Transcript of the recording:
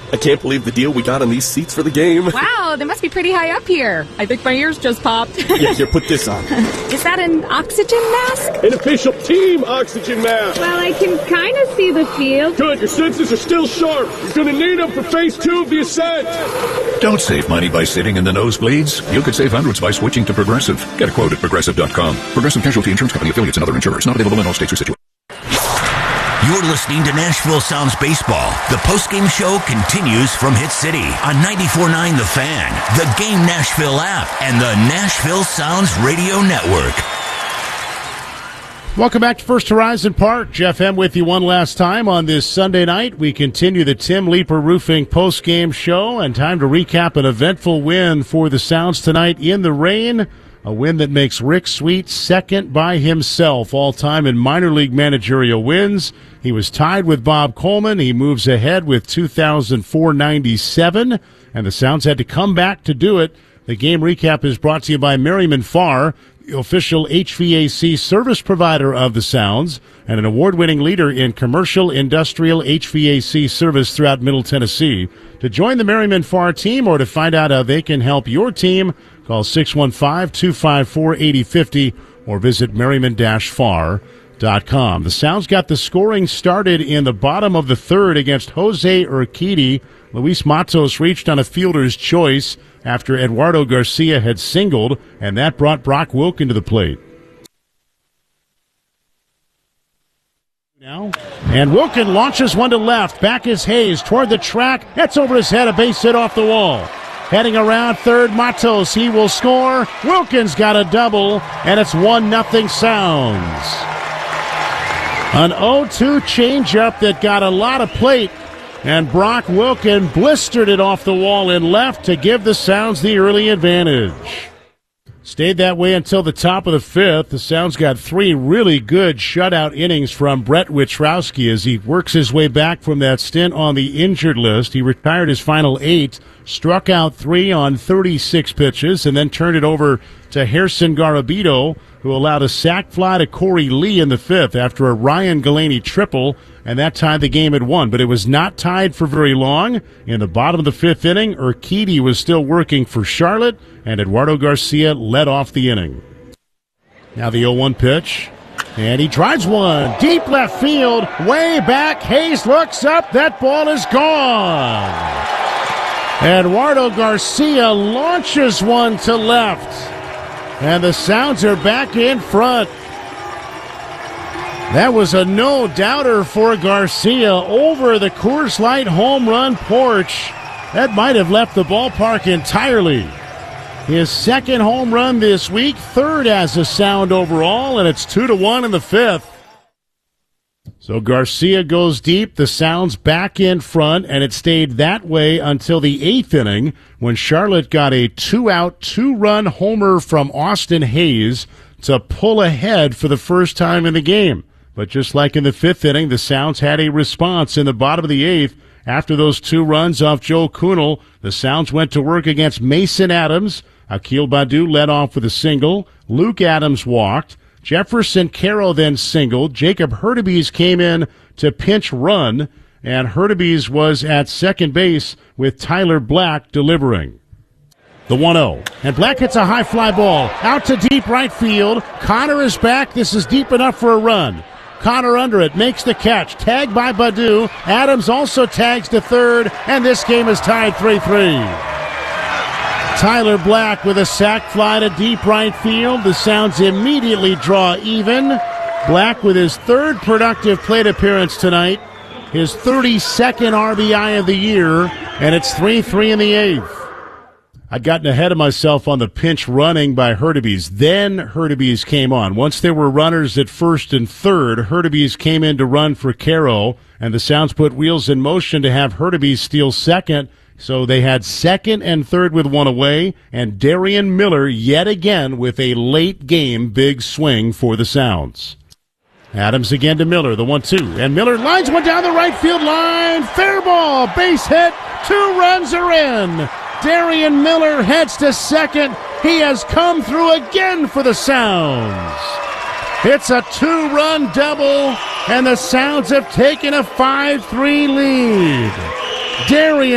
I can't believe the deal we got on these seats for the game. Wow, they must be pretty high up here. I think my ears just popped. Yeah, here, put this on. Is that an oxygen mask? An official team oxygen mask. Well, I can kind of see the field. Good, your senses are still sharp. You're going to need them for phase 2 of the ascent. Don't save money by sitting in the nosebleeds. You could save hundreds by switching to Progressive. Get a quote at Progressive.com. Progressive Casualty Insurance Company, affiliates, and other insurers. Not available in all states or situations. You're listening to Nashville Sounds Baseball. The postgame show continues from Hit City on 94.9 The Fan, the Game Nashville app, and the Nashville Sounds Radio Network. Welcome back to First Horizon Park. Jeff M. with you one last time on this Sunday night. We continue the Tim Leeper Roofing postgame show, and time to recap an eventful win for the Sounds tonight in the rain. A win that makes Rick Sweet second by himself all-time in minor league managerial wins. He was tied with Bob Coleman. He moves ahead with 2,497, and the Sounds had to come back to do it. The game recap is brought to you by Merriman Farr, the official HVAC service provider of the Sounds, and an award-winning leader in commercial industrial HVAC service throughout Middle Tennessee. To join the Merriman Farr team or to find out how they can help your team, call 615-254-8050 or visit merriman-farr.com. The Sounds got the scoring started in the bottom of the third against Jose Urquidy. Luis Matos reached on a fielder's choice after Eduardo Garcia had singled, and that brought Brock Wilken to the plate. Now, and Wilken launches one to left. Back is Hayes toward the track. That's over his head, a base hit off the wall. Heading around third, Matos. He will score. Wilken's got a double, and it's 1-0 Sounds. An 0-2 changeup that got a lot of plate, and Brock Wilken blistered it off the wall in left to give the Sounds the early advantage. Stayed that way until the top of the fifth. The Sounds got 3 really good shutout innings from Brett Witrowski as he works his way back from that stint on the injured list. He retired his final 8, struck out 3 on 36 pitches, and then turned it over to Gerson Garabito, who allowed a sac fly to Corey Lee in the fifth after a Ryan Galaney triple, and that tied the game at 1. But it was not tied for very long. In the bottom of the fifth inning, Urquidy was still working for Charlotte, and Eduardo Garcia led off the inning. Now the 0-1 pitch, and he drives one deep left field, way back. Hayes looks up. That ball is gone. Eduardo Garcia launches one to left, and the Sounds are back in front. That was a no-doubter for Garcia over the Coors Light home run porch. That might have left the ballpark entirely. His second home run this week, third as a Sound overall, and it's 2-1 in the fifth. So Garcia goes deep, the Sounds back in front, and it stayed that way until the 8th inning when Charlotte got a 2-out, 2-run homer from Austin Hayes to pull ahead for the first time in the game. But just like in the 5th inning, the Sounds had a response in the bottom of the 8th. After those 2 runs off Joe Kunal, the Sounds went to work against Mason Adams. Akil Baddoo led off with a single. Luke Adams walked. Jefferson Caro then singled. Jacob Hurtubise came in to pinch run, and Hurtubise was at second base with Tyler Black delivering. The 1-0, and Black hits a high fly ball out to deep right field. Connor is back. This is deep enough for a run. Connor under it, makes the catch. Tagged by Baddoo. Adams also tags to third, and this game is tied 3-3. Tyler Black with a sac fly to deep right field. The Sounds immediately draw even. Black with his 3rd productive plate appearance tonight, his 32nd RBI of the year, and it's 3-3 in the 8th. I'd gotten ahead of myself on the pinch running by Hurtubise. Then Hurtubise came on. Once there were runners at first and third, Hurtubise came in to run for Caro, and the Sounds put wheels in motion to have Hurtubise steal second. So they had second and third with one away, and Darian Miller yet again with a late game big swing for the Sounds. Adams again to Miller, the 1-2, and Miller lines one down the right field line. Fair ball, base hit, 2 runs are in. Darian Miller heads to second. He has come through again for the Sounds. It's a 2-run double, and the Sounds have taken a 5-3 lead. Darian